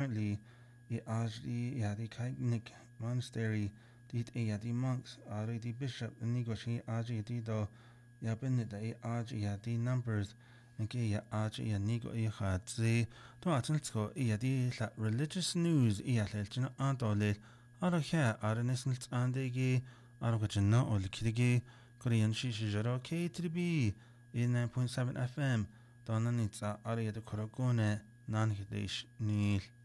Li I Ajli Yadi Kaignik Monastery dit Yadi monks Ari di bishop Nigoshi Aji di do Yabinit Aji Yadi numbers and Gaya Aji Yanigo Ihadzi to Atletico Yadi la religious news Ialchina Antole Araha Aranisnils Andegi Aragachina or Likigi Korean Shishijaro K3B in 9.7 FM Donna Nitsa Aria de Korogone Nanhidish Nil